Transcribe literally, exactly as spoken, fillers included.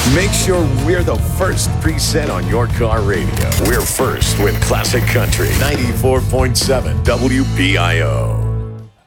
Make sure we're the first preset on your car radio. We're first with Classic Country ninety-four point seven W B I O.